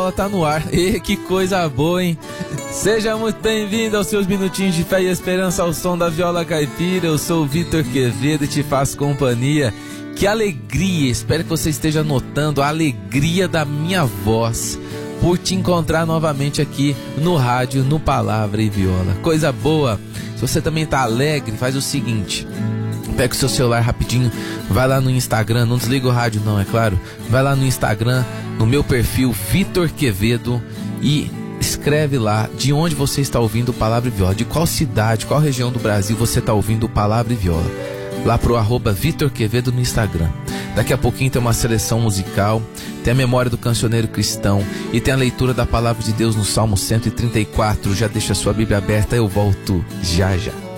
Tá no ar. E que coisa boa, hein? Seja muito bem-vindo aos seus minutinhos de fé e esperança ao som da viola caipira. Eu sou o Vitor Quevedo e te faço companhia. Que alegria, espero que você esteja notando a alegria da minha voz por te encontrar novamente aqui no rádio, no Palavra e Viola. Coisa boa. Se você também tá alegre, faz o seguinte: pega o seu celular rapidinho, vai lá no Instagram, não desliga o rádio não, é claro. Vai lá no Instagram, no meu perfil Vitor Quevedo, e escreve lá de onde você está ouvindo o Palavra e Viola, de qual cidade, qual região do Brasil você está ouvindo o Palavra e Viola. Lá pro @Vitor Quevedo no Instagram. Daqui a pouquinho tem uma seleção musical, tem a memória do cancioneiro cristão e tem a leitura da Palavra de Deus no Salmo 134. Já deixa a sua Bíblia aberta, eu volto já já.